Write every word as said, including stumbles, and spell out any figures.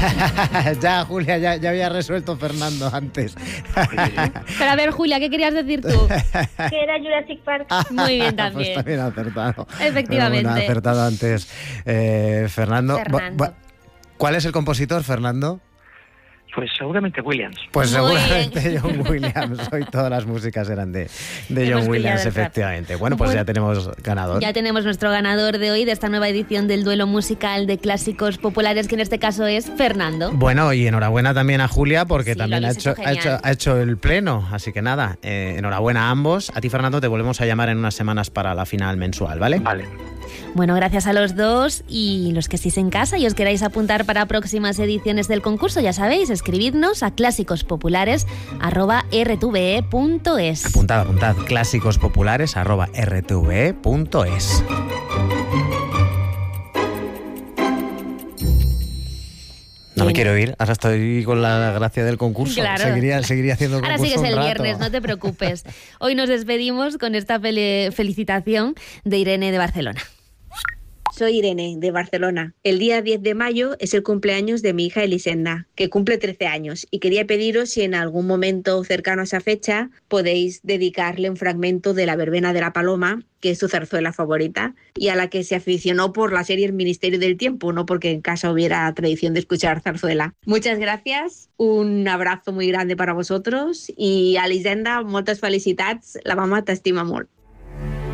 Ya, Julia, ya, ya había resuelto Fernando antes. Pero a ver, Julia, ¿qué querías decir tú? Que era Jurassic Park. Muy bien Pues también. también ha acertado. Efectivamente. Bueno, ha acertado antes eh, Fernando. Fernando. Bu- bu- ¿Cuál es el compositor, Fernando? Pues seguramente Williams. Pues Muy seguramente John Williams. Hoy todas las músicas eran de, de Hemos John Williams, pillado el trap. efectivamente. Bueno, pues Bueno, ya tenemos ganador. Ya tenemos nuestro ganador de hoy, de esta nueva edición del duelo musical de clásicos populares, que en este caso es Fernando. Bueno, y enhorabuena también a Julia, porque Sí, también lo ha habéis hecho, hecho ha, hecho, genial. ha hecho el pleno. Así que nada, eh, enhorabuena a ambos. A ti, Fernando, te volvemos a llamar en unas semanas para la final mensual, ¿vale? Vale. Bueno, gracias a los dos, y los que estéis en casa y os queráis apuntar para próximas ediciones del concurso, ya sabéis, escribidnos a clásicospopulares arroba r t v e punto es. Apuntad, apuntad, clásicospopulares arroba r t v e punto es. No me Bien. quiero ir, ahora estoy con la gracia del concurso. Claro. Seguiría, seguiría haciendo el Ahora concurso sigues el un rato. viernes, no te preocupes. Hoy nos despedimos con esta fel- felicitación de Irene de Barcelona. Soy Irene, de Barcelona. El día diez de mayo es el cumpleaños de mi hija Elisenda, que cumple trece años, y quería pediros si en algún momento cercano a esa fecha podéis dedicarle un fragmento de La verbena de la paloma, que es su zarzuela favorita, y a la que se aficionó por la serie El Ministerio del Tiempo, no porque en casa hubiera tradición de escuchar zarzuela. Muchas gracias, un abrazo muy grande para vosotros, y a Elisenda, moltes felicitats, la mama t'estima molt.